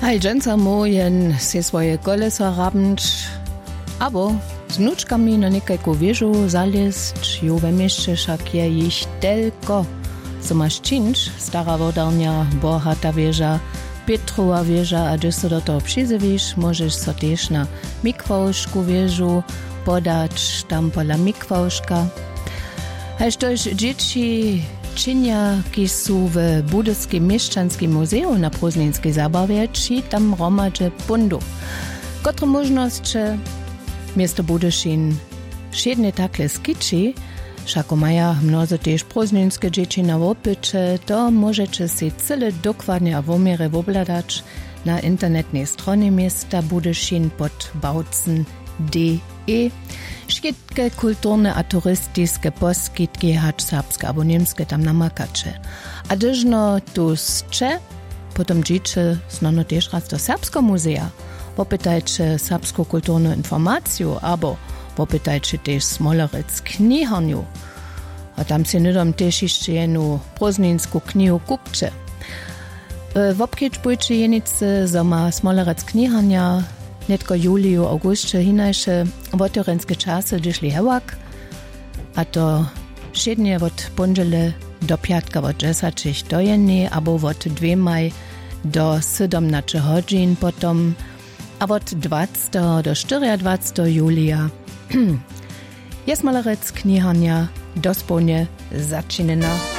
Hej, dżęca mojen se swoje koleso rabnč, abo z wnuczkami na niekajku wieżu zalist, ju we mieście szak je ich telko. So masz czynsz, stara wodarnia, bohata wieża, Pietrova wieża, a gdy so do toho przyzywisz, możesz so też na mikwałszku wieżu podać, tam pola mikwałszka. Hejż toż dzieci czynia, ki su w Budyskim Mieszczanskim Muzeum na Prozninskiej Zabawie, czy tam romadze bundu. Kotre możność miasto Budyszin siednie takle skiczy, szako maja mnoze też prozninskie dzieci na opycze, to możecie si cyle dokładnie a womiere wobladać na internetnej stronie miasta Budyszin pod bautzen.de. Wszystkie kulturne a turystyczne poskitki hacz serbskie albo niemskie tam namakacze. A dyżno tu zcze, potem dzieci znowu też raz do Serbskiego Muzea. Popytajcie serbską kulturną informację, albo popytajcie też Smolerec kniharniu. A tam się nudom też jeszcze jedną prozninską knihu kupcie. W obkieć pójdzie jenicy, zo ma Smolerec kniharnia netko juliju, augustie hinajsze wotorenske czasy dyszli hewak, a to siednie od ponedele do piatka od 10 do jednej, abo od 2 do 17 godzin potom, a od 20 do 24 julia. Jest Smolerec kniharnia dosłownie zaczynana.